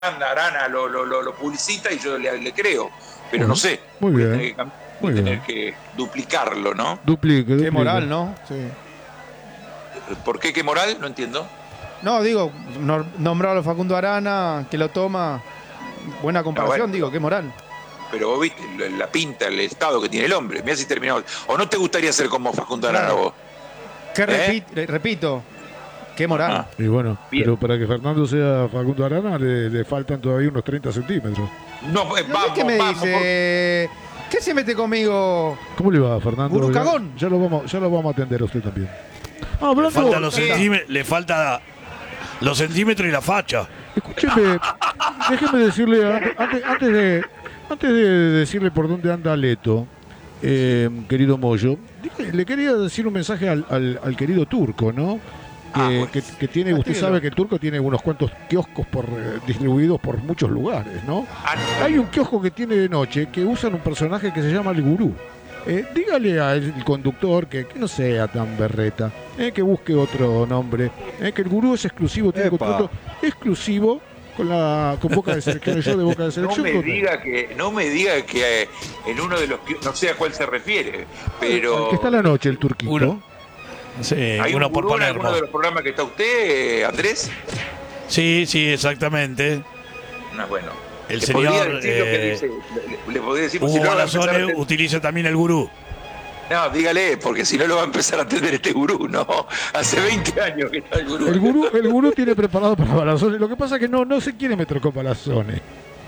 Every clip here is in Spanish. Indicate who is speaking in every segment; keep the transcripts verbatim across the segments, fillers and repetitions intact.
Speaker 1: Arana lo, lo, lo, lo publicita y yo le, le creo, pero uh-huh. no sé.
Speaker 2: Muy bien.
Speaker 1: Tener que, Muy tener bien. que duplicarlo, ¿no?
Speaker 2: Duplique, duplique.
Speaker 3: Qué moral, ¿no? Sí.
Speaker 1: ¿Por qué qué moral? No entiendo.
Speaker 3: No, digo, nombrarlo a Facundo Arana, que lo toma. Buena comparación, no, bueno, digo, qué moral.
Speaker 1: Pero vos viste la pinta, el estado que tiene el hombre. Mirá si terminamos. ¿O no te gustaría ser como Facundo Arana claro. vos?
Speaker 3: Que ¿Eh? repi- repito, qué moral.
Speaker 2: Ah, y bueno, bien. Pero para que Fernando sea Facundo Arana le, le faltan todavía unos treinta centímetros.
Speaker 1: No, eh, vamos,
Speaker 3: ¿Qué me
Speaker 1: vamos,
Speaker 3: dice? Por... ¿Qué se mete conmigo?
Speaker 2: ¿Cómo le va, Fernando?
Speaker 3: Gurú cagón.
Speaker 2: Ya, ya, lo vamos, ya lo vamos a atender a usted también.
Speaker 4: Ah, le, falta los centímet- le falta los centímetros y la facha.
Speaker 2: Escúcheme, déjeme decirle, antes, antes, antes, de, antes de decirle por dónde anda Leto, eh, querido Moyo, le quería decir un mensaje al, al, al querido Turco, ¿no? Que, ah, pues, que, que tiene, usted sabe que el Turco tiene unos cuantos kioscos por, eh, distribuidos por muchos lugares, ¿no? Hay un kiosco que tiene de noche que usan un personaje que se llama el Gurú. Eh, dígale al conductor que, que no sea tan berreta, eh, que busque otro nombre, eh, que el Gurú es exclusivo, tiene Epa. contrato exclusivo con la con Boca de Selección, el show de Boca de Selección.
Speaker 1: No me diga que, no me diga que eh, en uno de los, no sé a cuál se refiere, pero
Speaker 2: al que está a la noche el Turquito.
Speaker 4: Uno. Sí,
Speaker 1: ¿Hay
Speaker 4: uno
Speaker 1: un
Speaker 4: por
Speaker 1: Gurú
Speaker 4: poner.
Speaker 1: en alguno de los programas que está usted, Andrés?
Speaker 4: Sí, sí, exactamente.
Speaker 1: No, bueno.
Speaker 4: El señor
Speaker 1: eh, dice, le, le podría decir
Speaker 4: Hugo
Speaker 1: si no
Speaker 4: Balazone utiliza también el Gurú.
Speaker 1: No, dígale, porque si no lo va a empezar a atender este Gurú, no. Hace veinte años que está el Gurú.
Speaker 2: El Gurú, el Gurú tiene preparado para Balazone. Lo que pasa es que no, no se quiere meter con Balazone.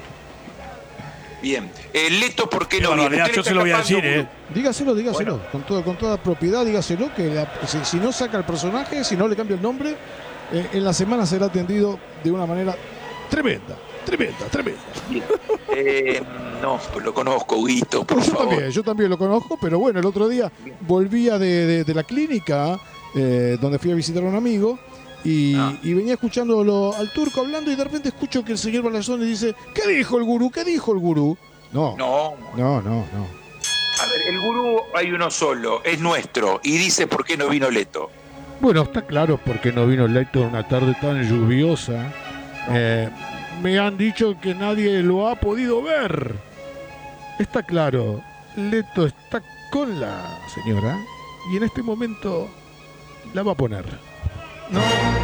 Speaker 1: Bien. Eh, Leto, ¿por qué
Speaker 4: Qué
Speaker 1: no viene?
Speaker 4: Yo se lo voy a decir, ¿eh?
Speaker 5: Dígaselo, dígaselo.
Speaker 1: Bueno.
Speaker 5: Con, todo, con toda propiedad, dígaselo. Que la, si, si no saca el personaje, si no le cambia el nombre, eh, en la semana será atendido de una manera tremenda. Tremenda, tremenda.
Speaker 1: Eh, no, pues lo conozco, Huguito, por
Speaker 5: yo
Speaker 1: favor.
Speaker 5: También, yo también lo conozco, pero bueno, el otro día volvía de, de, de la clínica eh, donde fui a visitar a un amigo y, ah. y venía escuchándolo al Turco hablando y de repente escucho que el señor Balazone dice, ¿qué dijo el Gurú? ¿Qué dijo el Gurú? No,
Speaker 1: no,
Speaker 5: no, no, no.
Speaker 1: A ver, el Gurú hay uno solo, es nuestro, y dice por qué no vino Leto.
Speaker 2: Bueno, está claro por qué no vino Leto una tarde tan lluviosa. Eh, Me han dicho que nadie lo ha podido ver. Está claro, Leto está con la señora y en este momento la va a poner.
Speaker 3: No.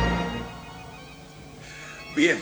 Speaker 1: Bien.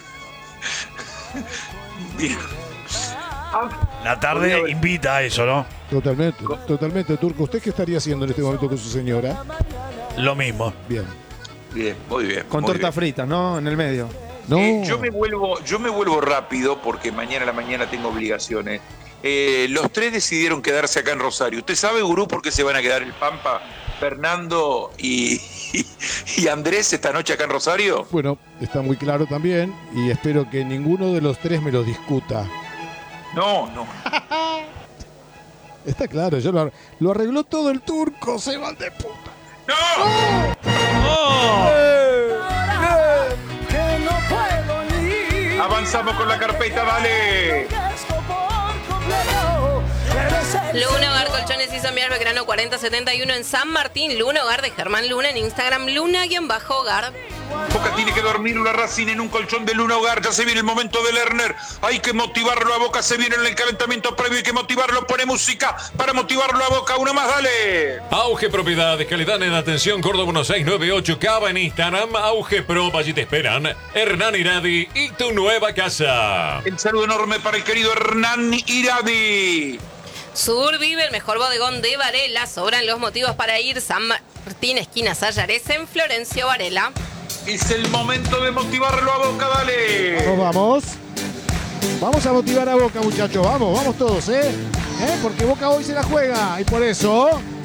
Speaker 1: Bien.
Speaker 4: La tarde invita a eso, ¿no?
Speaker 5: Totalmente, totalmente, Turco. ¿Usted qué estaría haciendo en este momento con su señora?
Speaker 4: Lo mismo.
Speaker 5: Bien.
Speaker 1: Bien, muy bien.
Speaker 3: Con
Speaker 1: muy
Speaker 3: torta
Speaker 1: bien.
Speaker 3: frita, ¿no? En el medio.
Speaker 5: No.
Speaker 1: Eh, yo me vuelvo, yo me vuelvo rápido porque mañana a la mañana tengo obligaciones. Eh, los tres decidieron quedarse acá en Rosario. ¿Usted sabe, Gurú, por qué se van a quedar el Pampa, Fernando y, y, y Andrés esta noche acá en Rosario?
Speaker 5: Bueno, está muy claro también y espero que ninguno de los tres me lo discuta.
Speaker 1: No, no.
Speaker 5: Está claro, yo lo, lo arregló todo el Turco, se van de puta.
Speaker 1: ¡No!
Speaker 4: ¡Oh!
Speaker 1: Avanzamos con la carpeta, dale.
Speaker 6: Luna Hogar Colchones y Somier Belgrano cuarenta setenta y uno en San Martín. Luna Hogar de Germán Luna en Instagram. Luna-Hogar.
Speaker 1: Boca tiene que dormir una Racing en un colchón de Luna Hogar. Ya se viene el momento de Lerner. Hay que motivarlo a Boca. Se viene en el calentamiento previo. Hay que motivarlo. Pone música para motivarlo a Boca. Una más, dale.
Speaker 7: Auge Propiedades, calidad en atención. Córdoba uno seis nueve ocho. Cava en Instagram. Auge Pro. Allí te esperan Hernán Iradi y tu nueva casa.
Speaker 1: El saludo enorme para el querido Hernán Iradi.
Speaker 6: Survive, el mejor bodegón de Varela. Sobran los motivos para ir. San Martín, esquina Sayares, en Florencio Varela.
Speaker 1: Es el momento de motivarlo a Boca, dale.
Speaker 5: Vamos, vamos. Vamos a motivar a Boca, muchachos. Vamos, vamos todos, ¿eh? ¿Eh? Porque Boca hoy se la juega. Y por eso